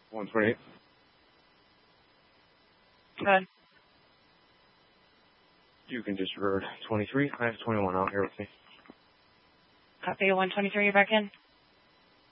128. Good. You can disregard 23. I have 21 out here with me. Copy 123, you're back in.